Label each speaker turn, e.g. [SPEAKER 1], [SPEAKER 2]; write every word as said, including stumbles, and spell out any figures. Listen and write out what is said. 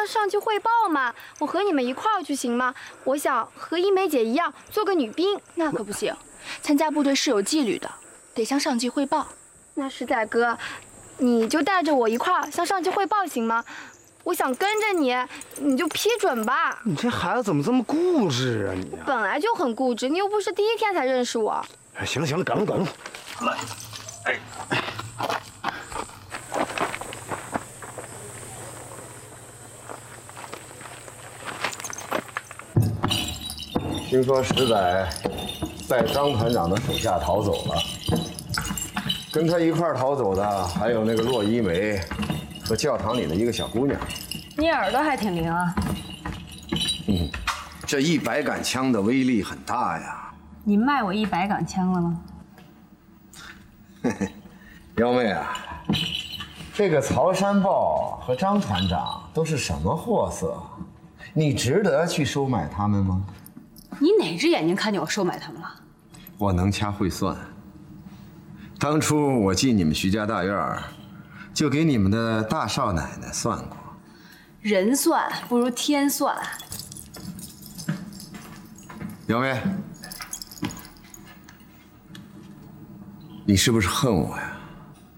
[SPEAKER 1] 上级汇报嘛，我和你们一块儿去行吗？我想和一梅姐一样做个女兵，
[SPEAKER 2] 那可不行。参加部队是有纪律的，得向上级汇报。
[SPEAKER 1] 那石仔哥，你就带着我一块儿向上级汇报行吗？我想跟着你，你就批准吧。
[SPEAKER 3] 你这孩子怎么这么固执啊你？
[SPEAKER 1] 本来就很固执，你又不是第一天才认识我。
[SPEAKER 3] 哎，行了行了，赶路赶路。来，哎。
[SPEAKER 4] 听说石仔在张团长的手下逃走了，跟他一块儿逃走的还有那个骆一梅和教堂里的一个小姑娘。
[SPEAKER 5] 你耳朵还挺灵啊。
[SPEAKER 4] 嗯，这一百杆枪的威力很大呀。
[SPEAKER 5] 你卖我一百杆枪了吗？
[SPEAKER 4] 嘿嘿，幺妹啊，这个曹山豹和张团长都是什么货色？你值得去收买他们吗？
[SPEAKER 5] 你哪只眼睛看见我收买他们了？
[SPEAKER 4] 我能掐会算。当初我进你们徐家大院，就给你们的大少奶奶算过。
[SPEAKER 5] 人算不如天算。
[SPEAKER 4] 姚妹，你是不是恨我呀？